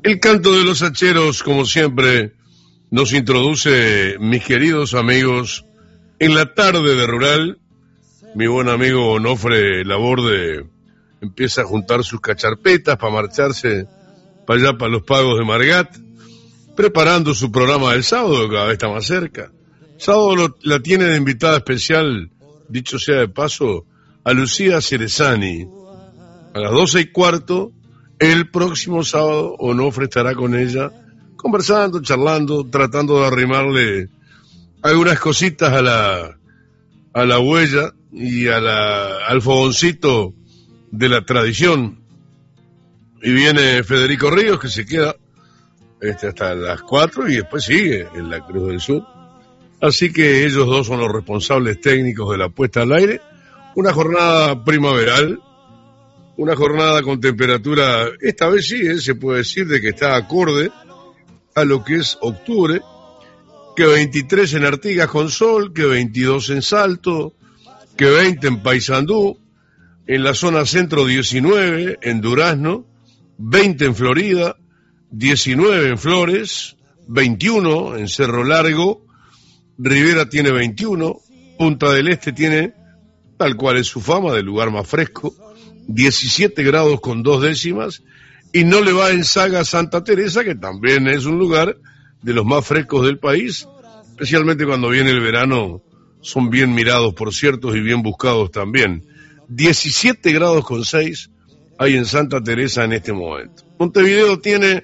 El canto de los hacheros, como siempre, nos introduce, mis queridos amigos, en la tarde de Rural. Mi buen amigo Onofre Laborde empieza a juntar sus cacharpetas para marcharse para allá, para los pagos de Margat, preparando su programa del sábado, que cada vez está más cerca. Sábado la tiene de invitada especial, dicho sea de paso, a Lucía Cerezani. A las 12:15, el próximo sábado, Onofre estará con ella, conversando, charlando, tratando de arrimarle algunas cositas a la huella y al fogoncito de la tradición. Y viene Federico Ríos, que se queda hasta las 4 y después sigue en la Cruz del Sur. Así que ellos dos son los responsables técnicos de la puesta al aire. Una jornada primaveral, una jornada con temperatura, esta vez sí, se puede decir de que está acorde a lo que es octubre, que 23 en Artigas con sol, que 22 en Salto, que 20 en Paysandú, en la zona centro 19, en Durazno, 20 en Florida, 19 en Flores, 21 en Cerro Largo, Rivera tiene 21, Punta del Este tiene, tal cual es su fama, del lugar más fresco, 17 grados con 2 décimas, y no le va en saga Santa Teresa, que también es un lugar de los más frescos del país, especialmente cuando viene el verano, son bien mirados por ciertos y bien buscados también. 17 grados con 6 hay en Santa Teresa en este momento. Montevideo tiene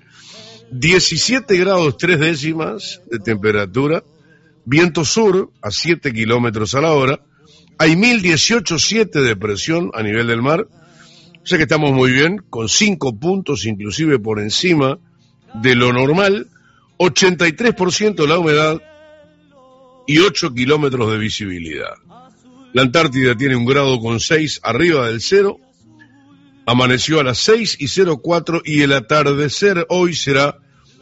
17 grados 3 décimas de temperatura, viento sur a 7 kilómetros a la hora, hay 1018,7 de presión a nivel del mar, o sea que estamos muy bien, con 5 puntos inclusive por encima de lo normal, 83% la humedad y 8 kilómetros de visibilidad. La Antártida tiene 1 grado con 6 arriba del cero, amaneció a las 6:04 y el atardecer hoy será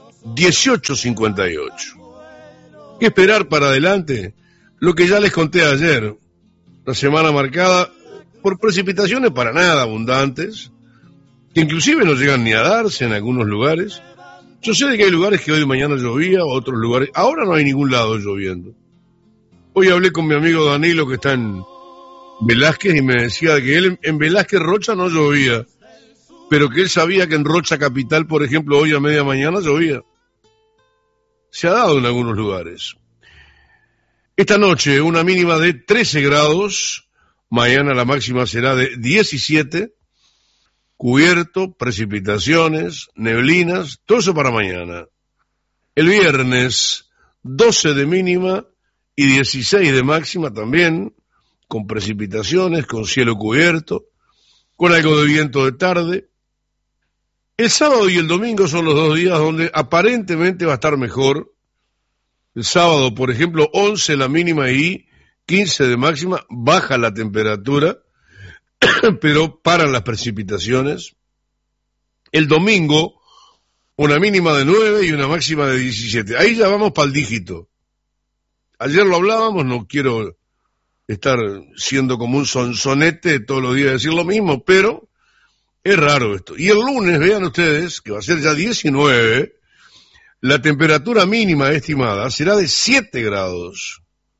18:58. ¿Qué esperar para adelante? Lo que ya les conté ayer, la semana marcada por precipitaciones para nada abundantes, que inclusive no llegan ni a darse en algunos lugares. Yo sé de que hay lugares que hoy y mañana llovía, otros lugares, ahora no hay ningún lado lloviendo. Hoy hablé con mi amigo Danilo, que está en Velázquez, y me decía que él en Velázquez Rocha no llovía, pero que él sabía que en Rocha Capital, por ejemplo, hoy a media mañana llovía. Se ha dado en algunos lugares. Esta noche una mínima de 13 grados, mañana la máxima será de 17, cubierto, precipitaciones, neblinas, todo eso para mañana. El viernes 12 de mínima y 16 de máxima también, con precipitaciones, con cielo cubierto, con algo de viento de tarde. El sábado y el domingo son los 2 días donde aparentemente va a estar mejor. El sábado, por ejemplo, 11 la mínima y 15 de máxima, baja la temperatura, pero paran las precipitaciones. El domingo, una mínima de 9 y una máxima de 17. Ahí ya vamos para el dígito. Ayer lo hablábamos, no quiero estar siendo como un sonsonete todos los días decir lo mismo, pero es raro esto. Y el lunes, vean ustedes, que va a ser ya 19, la temperatura mínima estimada será de 7 grados.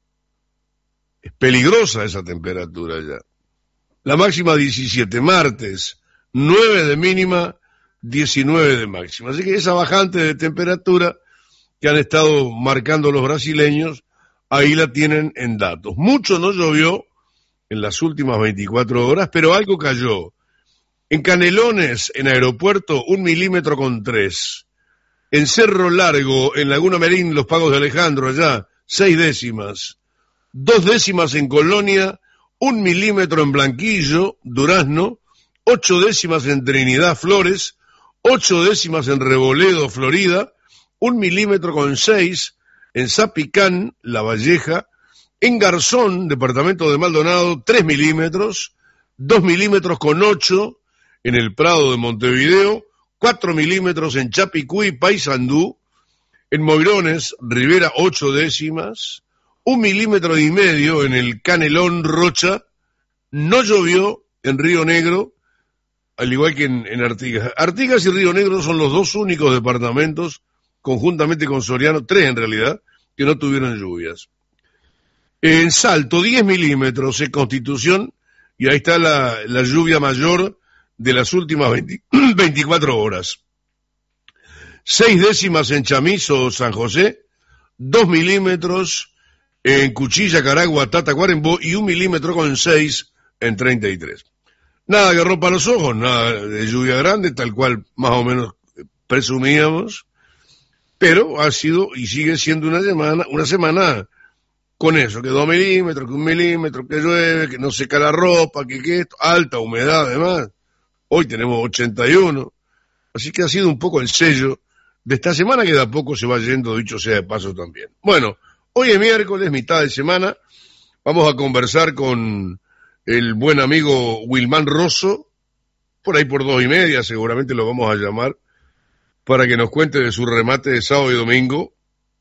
Es peligrosa esa temperatura ya. La máxima 17, martes 9 de mínima, 19 de máxima. Así que esa bajante de temperatura que han estado marcando los brasileños, ahí la tienen en datos. Mucho no llovió en las últimas 24 horas, pero algo cayó. En Canelones, en Aeropuerto, 1,3 milímetros. En Cerro Largo, en Laguna Merín, Los Pagos de Alejandro, allá, 6 décimas. 2 décimas en Colonia, 1 milímetro en Blanquillo, Durazno, 8 décimas en Trinidad, Flores, 8 décimas en Reboledo, Florida, 1,6 milímetros en Zapicán, La Valleja, en Garzón, departamento de Maldonado, 3 milímetros, 2,8 milímetros en el Prado de Montevideo, 4 milímetros en Chapicuí, Paysandú, en Moirones, Rivera, 8 décimas, 1,5 milímetros en el Canelón, Rocha. No llovió en Río Negro, al igual que en Artigas. Artigas y Río Negro son los dos únicos departamentos, conjuntamente con Soriano, 3 en realidad, que no tuvieron lluvias. En Salto, 10 milímetros en Constitución, y ahí está la lluvia mayor de las últimas 24 horas. 6 décimas en Chamizo, San José, 2 milímetros en Cuchilla, Caragua, Tatacuarembó, y 1 milímetro con 6 en 33. Nada que rompa los ojos, nada de lluvia grande, tal cual más o menos presumíamos, pero ha sido y sigue siendo una semana con eso, que 2 milímetros, que 1 milímetro, que llueve, que no seca la ropa, que esto, alta humedad además. Hoy tenemos 81, así que ha sido un poco el sello de esta semana, que de a poco se va yendo, dicho sea de paso también. Bueno, hoy es miércoles, mitad de semana, vamos a conversar con el buen amigo Wilmán Rosso, por ahí por 2:30 seguramente lo vamos a llamar, para que nos cuente de su remate de sábado y domingo.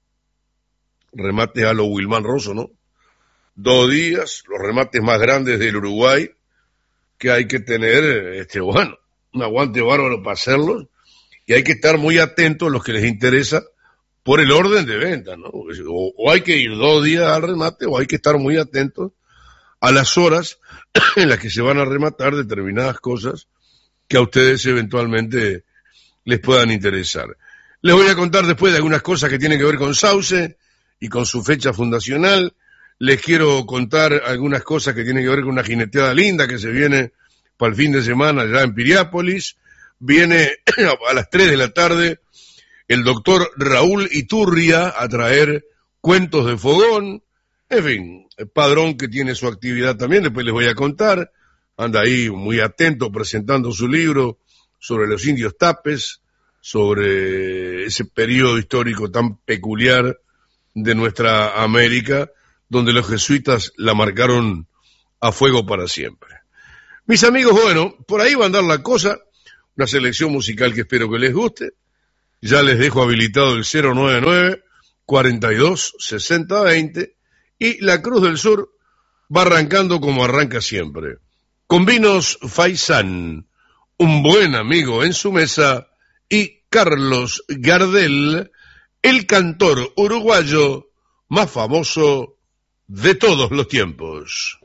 Remate a lo Wilmán Rosso, ¿no? 2 días, los remates más grandes del Uruguay, que hay que tener, bueno, un aguante bárbaro para hacerlos, y hay que estar muy atentos a los que les interesa por el orden de venta, ¿no? O hay que ir 2 días al remate, o hay que estar muy atentos a las horas en las que se van a rematar determinadas cosas que a ustedes eventualmente les puedan interesar. Les voy a contar después de algunas cosas que tienen que ver con Sauce y con su fecha fundacional. Les quiero contar algunas cosas que tienen que ver con una jineteada linda que se viene para el fin de semana allá en Piriápolis. Viene a las 3 de la tarde el doctor Raúl Iturria a traer cuentos de fogón. En fin, el Padrón, que tiene su actividad también, después les voy a contar. Anda ahí muy atento presentando su libro sobre los indios tapes, sobre ese periodo histórico tan peculiar de nuestra América, donde los jesuitas la marcaron a fuego para siempre. Mis amigos, bueno, por ahí va a andar la cosa, una selección musical que espero que les guste. Ya les dejo habilitado el 099-42-60-20, y la Cruz del Sur va arrancando como arranca siempre, con vinos Faisán, un buen amigo en su mesa, y Carlos Gardel, el cantor uruguayo más famoso de todos los tiempos.